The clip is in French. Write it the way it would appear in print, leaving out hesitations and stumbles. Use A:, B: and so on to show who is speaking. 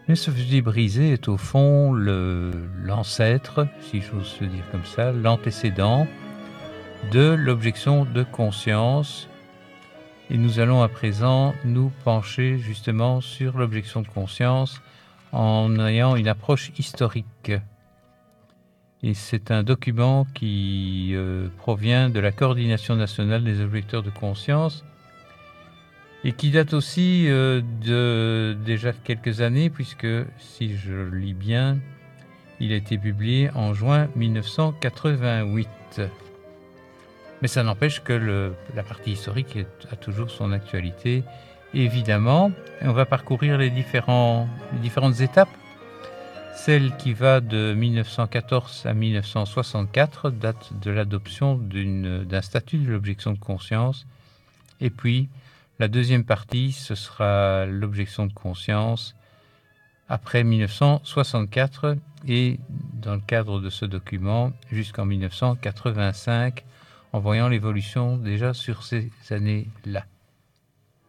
A: Mais ce fusil brisé est au fond l'ancêtre, si j'ose le dire comme ça, l'antécédent de l'objection de conscience. Et nous allons à présent nous pencher justement sur l'objection de conscience en ayant une approche historique. Et c'est un document qui provient de la Coordination nationale des objecteurs de conscience et qui date aussi de déjà quelques années, puisque, si je lis bien, il a été publié en juin 1988. Mais ça n'empêche que la partie historique a toujours son actualité, évidemment. Et on va parcourir les différentes étapes. Celle qui va de 1914 à 1964 date de l'adoption d'un statut de l'objection de conscience. Et puis, la deuxième partie, ce sera l'objection de conscience après 1964 et, dans le cadre de ce document, jusqu'en 1985, en voyant l'évolution déjà sur ces années-là.